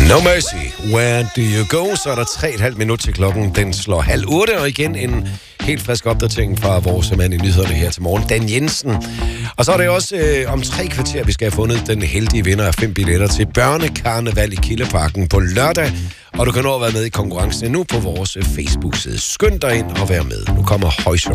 No Mercy, Where Do You Go? Så er der 3,5 minutter til klokken. Den slår 7:30, og igen en helt frisk opdatering fra vores mand i nyhederne her til morgen, Dan Jensen. Og så er det også om 3 kvarter, vi skal have fundet den heldige vinder af 5 billetter til børnekarneval i Kildeparken på lørdag. Og du kan nå at være med i konkurrencen nu på vores Facebook-side. Skynd dig ind og vær med. Nu kommer Højsø.